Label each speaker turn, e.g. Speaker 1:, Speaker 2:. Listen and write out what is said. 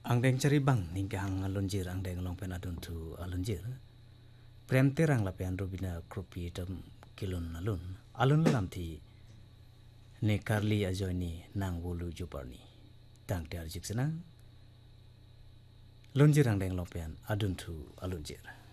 Speaker 1: Ang deng cari bang ningka hang alunjir ang deng long pen adun tu alunjir. Prem terang lapian rubina krupi tam kilun alun lam thi ne karli ajoni nang wulu juparni tang te arjik senang lunjir ang deng long pen adun tu alunjir.